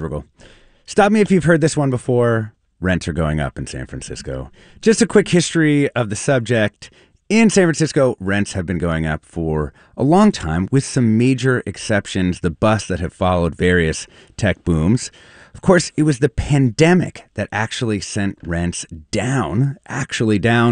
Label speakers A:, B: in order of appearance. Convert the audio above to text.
A: Rodrigo. Stop me if you've heard this one before. Rents are going up in San Francisco. Just a quick history of the subject. In San Francisco, rents have been going up for a long time, with some major exceptions, the busts that have followed various tech booms. Of course, it was the pandemic that actually sent rents down,